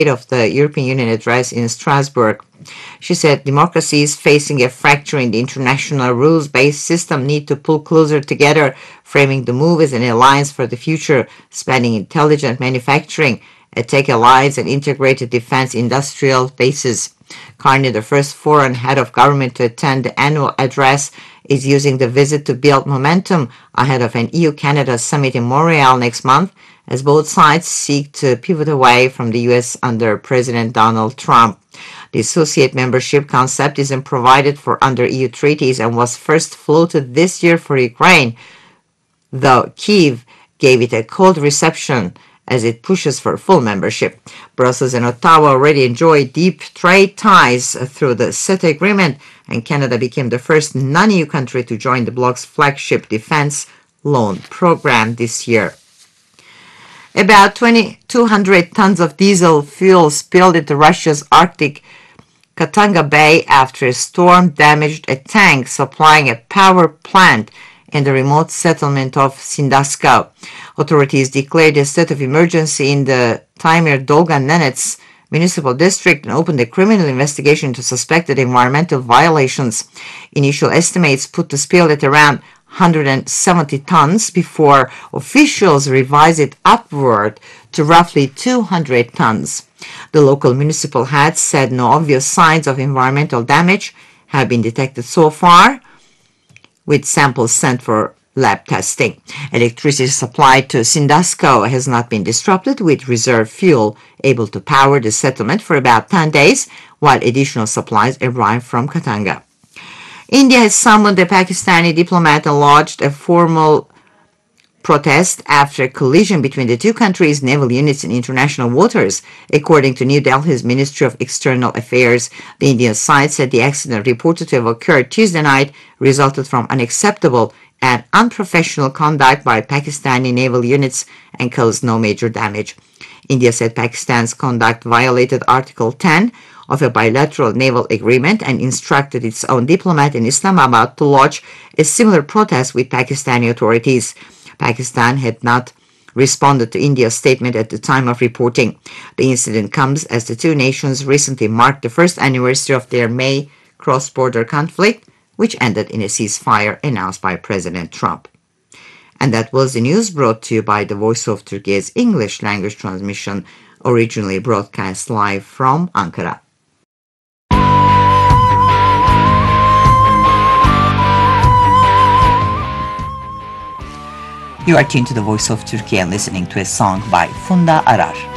of the European Union address in Strasbourg. She said democracies facing a fracture in the international rules-based system need to pull closer together, framing the move as an alliance for the future, spanning intelligent manufacturing, a tech alliance, and integrated defense industrial bases. Carney, the first foreign head of government to attend the annual address, is using the visit to build momentum ahead of an EU-Canada summit in Montreal next month, as both sides seek to pivot away from the U.S. under President Donald Trump. The associate membership concept isn't provided for under EU treaties and was first floated this year for Ukraine, though Kyiv gave it a cold reception as it pushes for full membership. Brussels and Ottawa already enjoy deep trade ties through the CETA agreement, and Canada became the first non-EU country to join the bloc's flagship defense loan program this year. About 2,200 tons of diesel fuel spilled into Russia's Arctic Katanga Bay after a storm damaged a tank supplying a power plant in the remote settlement of Sindasko. Authorities declared a state of emergency in the Taimyr Dolgan Nenets municipal district and opened a criminal investigation into suspected environmental violations. Initial estimates put the spill at around 170 tons before officials revised it upward to roughly 200 tons. The local municipal head said no obvious signs of environmental damage have been detected so far, with samples sent for lab testing. Electricity supply to Sindasko has not been disrupted, with reserve fuel able to power the settlement for about 10 days, while additional supplies arrive from Katanga. India has summoned a Pakistani diplomat and lodged a formal protest after a collision between the two countries' naval units in international waters. According to New Delhi's Ministry of External Affairs, the Indian side said the accident, reported to have occurred Tuesday night, resulted from unacceptable and unprofessional conduct by Pakistani naval units and caused no major damage. India said Pakistan's conduct violated Article 10 of a bilateral naval agreement and instructed its own diplomat in Islamabad to lodge a similar protest with Pakistani authorities. Pakistan had not responded to India's statement at the time of reporting. The incident comes as the two nations recently marked the first anniversary of their May cross-border conflict, which ended in a ceasefire announced by President Trump. And that was the news brought to you by the Voice of Turkey's English language transmission, originally broadcast live from Ankara. You are tuned to the Voice of Turkey and listening to a song by Funda Arar.